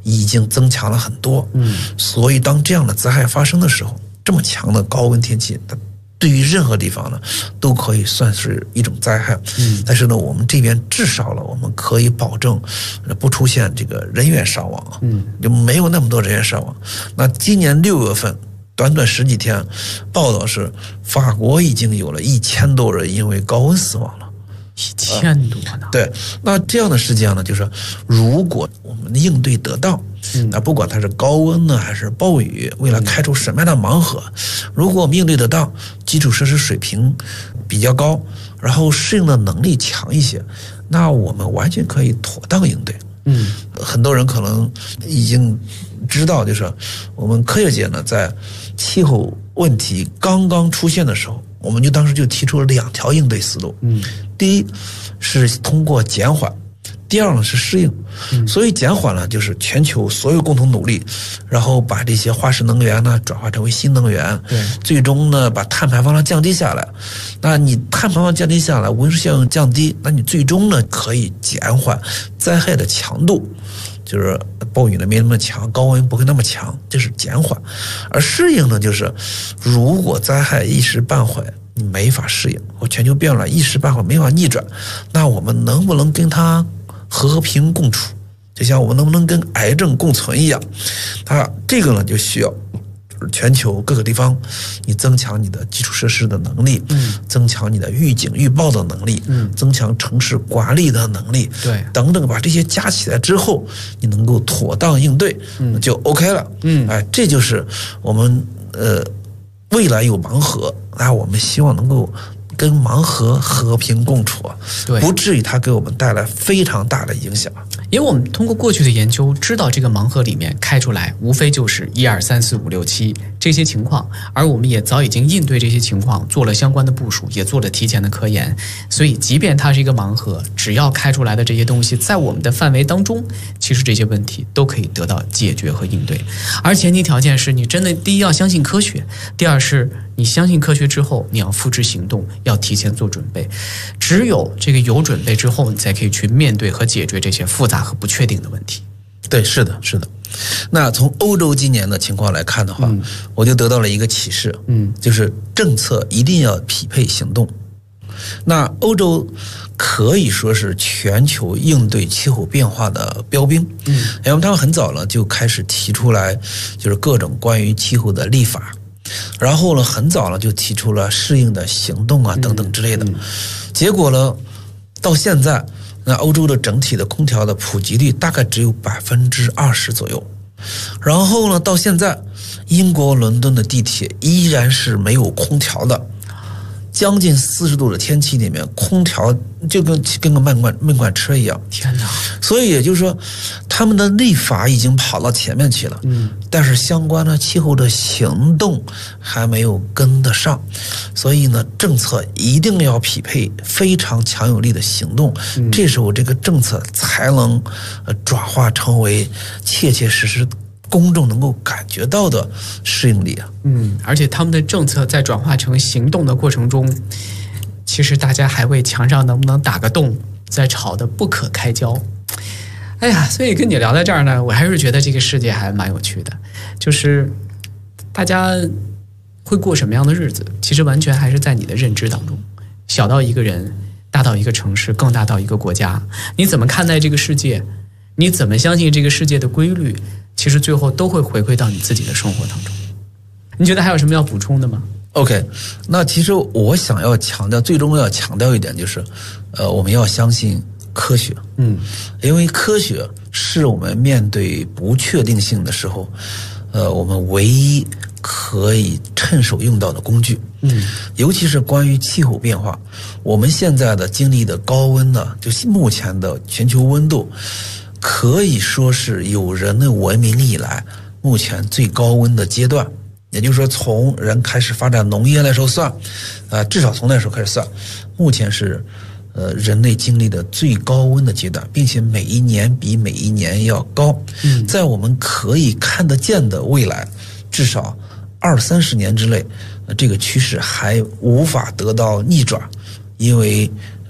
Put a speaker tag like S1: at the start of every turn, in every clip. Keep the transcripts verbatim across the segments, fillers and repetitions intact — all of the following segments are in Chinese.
S1: 已经增强了很多。嗯，所以当这样的灾害发生的时候，这么强的高温天气，它对于任何地方呢都可以算是一种灾害。嗯，但是呢，我们这边至少了我们可以保证不出现这个人员伤亡啊，嗯，就没有那么多人员伤亡。那今年六月份短短十几天，报道是法国已经有了一千多人因为高温死亡了。
S2: 一千多呢、呃？
S1: 对，那这样的事件呢，就是如果我们的应对得当，嗯，那不管它是高温呢还是暴雨，为了开出什么样的盲盒，如果我们应对得当，基础设施水平比较高，然后适应的能力强一些，那我们完全可以妥当应对。嗯，很多人可能已经知道，就是我们科学界呢，在气候问题刚刚出现的时候，我们就当时就提出了两条应对思路。嗯，第一是通过减缓，第二呢是适应。嗯，所以减缓呢，就是全球所有共同努力，然后把这些化石能源呢转化成为新能源，对，最终呢把碳排放量降低下来。那你碳排放降低下来，温室效应降低，那你最终呢可以减缓灾害的强度。就是暴雨呢没那么强，高温不会那么强，这是减缓。而适应呢，就是如果灾害一时半会你没法适应，或全球变暖一时半会没法逆转，那我们能不能跟它和平共处？就像我们能不能跟癌症共存一样？它这个呢就需要全球各个地方，你增强你的基础设施的能力，嗯，增强你的预警预报的能力，嗯，增强城市管理的能力，
S2: 对，
S1: 等等，把这些加起来之后，你能够妥当应对，嗯，就 OK 了，嗯，哎，这就是我们呃未来有盲盒，那我们希望能够跟盲盒和平共处，对，不至于它给我们带来非常大的影响。
S2: 因为我们通过过去的研究知道，这个盲盒里面开出来无非就是一二三四五六七这些情况，而我们也早已经应对这些情况做了相关的部署，也做了提前的科研，所以即便它是一个盲盒，只要开出来的这些东西在我们的范围当中，其实这些问题都可以得到解决和应对。而前提条件是你真的第一要相信科学，第二是你相信科学之后你要付之行动，要提前做准备。只有这个有准备之后，你才可以去面对和解决这些复杂和不确定的问题。
S1: 对，是的，是的。那从欧洲今年的情况来看的话，嗯，我就得到了一个启示，嗯，就是政策一定要匹配行动。那欧洲可以说是全球应对气候变化的标兵，嗯，因为他们很早了就开始提出来，就是各种关于气候的立法，然后呢，很早了就提出了适应的行动啊等等之类的。嗯嗯，结果呢，到现在，那欧洲的整体的空调的普及率大概只有百分之二十左右。然后呢，到现在，英国伦敦的地铁依然是没有空调的。将近四十度的天气里面，空调就跟跟个慢罐闷罐车一样。
S2: 天哪！
S1: 所以也就是说，他们的立法已经跑到前面去了，嗯，但是相关的气候的行动还没有跟得上，所以呢，政策一定要匹配非常强有力的行动，嗯，这时候这个政策才能呃转化成为切切实实公众能够感觉到的适应力啊。
S2: 嗯，而且他们的政策在转化成行动的过程中，其实大家还为墙上能不能打个洞在吵得不可开交。哎呀，所以跟你聊到这儿呢，我还是觉得这个世界还蛮有趣的，就是大家会过什么样的日子，其实完全还是在你的认知当中，小到一个人，大到一个城市，更大到一个国家，你怎么看待这个世界，你怎么相信这个世界的规律，其实最后都会回馈到你自己的生活当中。你觉得还有什么要补充的吗？
S1: OK， 那其实我想要强调，最终要强调一点就是，呃，我们要相信科学。嗯，因为科学是我们面对不确定性的时候，呃，我们唯一可以趁手用到的工具。嗯，尤其是关于气候变化，我们现在的经历的高温呢，就是目前的全球温度，可以说是有人类文明以来目前最高温的阶段。也就是说，从人开始发展农业那时候算，呃，至少从那时候开始算，目前是呃人类经历的最高温的阶段，并且每一年比每一年要高。嗯，在我们可以看得见的未来，至少二三十年之内，呃，这个趋势还无法得到逆转，因为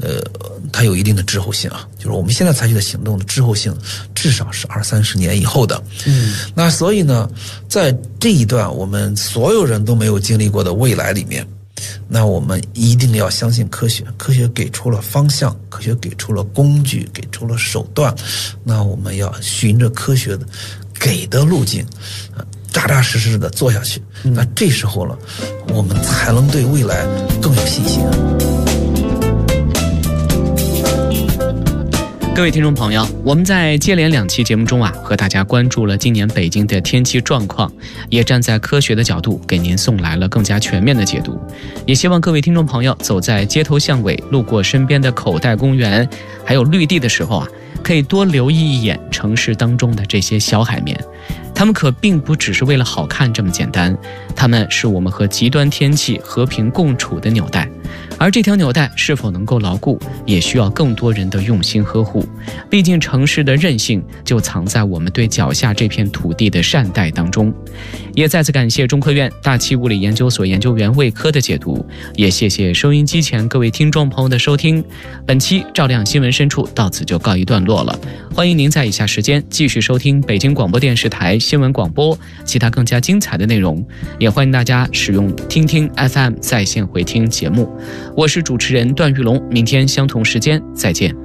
S1: 呃，它有一定的滞后性啊，就是我们现在采取的行动的滞后性至少是二三十年以后的。
S2: 嗯，
S1: 那所以呢，在这一段我们所有人都没有经历过的未来里面，那我们一定要相信科学，科学给出了方向，科学给出了工具，给出了手段，那我们要循着科学的给的路径，扎扎实实的做下去。那这时候了，我们才能对未来更有信心。
S2: 各位听众朋友，我们在接连两期节目中啊，和大家关注了今年北京的天气状况，也站在科学的角度给您送来了更加全面的解读。也希望各位听众朋友走在街头巷尾，路过身边的口袋公园还有绿地的时候啊，可以多留意一眼城市当中的这些小海绵，它们可并不只是为了好看这么简单，它们是我们和极端天气和平共处的纽带。而这条纽带是否能够牢固，也需要更多人的用心呵护。毕竟城市的韧性就藏在我们对脚下这片土地的善待当中。也再次感谢中科院大气物理研究所研究员魏科的解读，也谢谢收音机前各位听众朋友的收听。本期照亮新闻深处到此就告一段落了，欢迎您在以下时间继续收听北京广播电视台新闻广播其他更加精彩的内容，也欢迎大家使用听听 F M 在线回听节目。我是主持人段玉龙，明天相同时间再见。